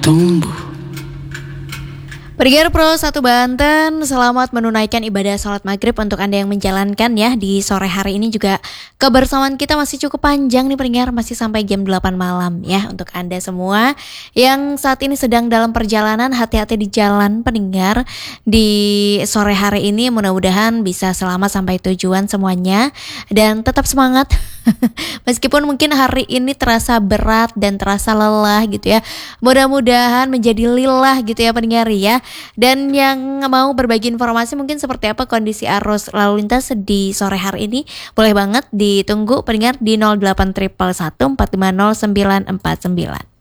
tumbuh. Pendengar Pro 1 Banten, selamat menunaikan ibadah sholat maghrib untuk Anda yang menjalankan ya di sore hari ini juga. Kebersamaan kita masih cukup panjang nih pendengar, masih sampai jam 8 malam ya. Untuk Anda semua yang saat ini sedang dalam perjalanan, hati-hati di jalan pendengar. Di sore hari ini mudah-mudahan bisa selamat sampai tujuan semuanya. Dan tetap semangat meskipun mungkin hari ini terasa berat dan terasa lelah gitu ya. Mudah-mudahan menjadi lillah gitu ya pendengar ya. Dan yang mau berbagi informasi mungkin seperti apa kondisi arus lalu lintas di sore hari ini, boleh banget ditunggu pendengar di 08 111 450 949.